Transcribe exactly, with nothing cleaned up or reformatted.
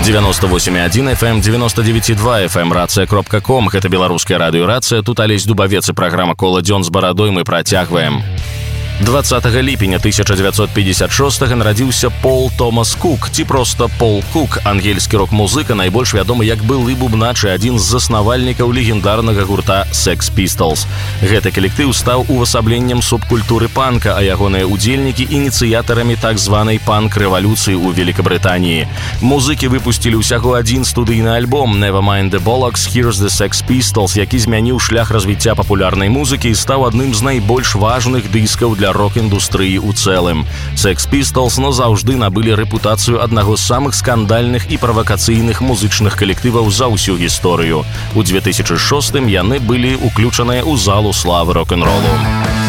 девяносто восемь и один эф эм, девяносто девять и два эф эм, рация кропка ком. Гэта беларуская радыёрацыя, тут Алесь Дубавец і праграма «Кола дзён з барадой» мы працягваем. двадцатага ліпеня тысяча дзевяцьсот пятьдесят шостага нарадзіўся Пол Томас Кук, ці проста Пол Кук, ангельскі рок-музыка, найбольш вядомы як былы бубнач і адзін з заснавальнікаў легендарнага гурта Sex Pistols. Гэты калектыў стаў увасабленнем субкультуры панка, а ягоныя удзельнікі ініцыятарамі так званай панк-рэвалюцыі ў Великабрытаніі. Музыкі выпусцілі ўсяго адзін студыйны альбом «Nevermind the Bollocks, Here's the Sex Pistols», які змяніў шлях развіцця папулярнай музыкі і стаў адным з найбольш важных дыскаў для рок-індустрыі ў цэлым. Sex Pistols назаўжды набылі рэпутацыю аднаго з самых скандальных і правакацыйных музычных калектываў за ўсю гісторыю. У две тысячы шостым яны былі уключаныя ў залу славы рок-н-ролу.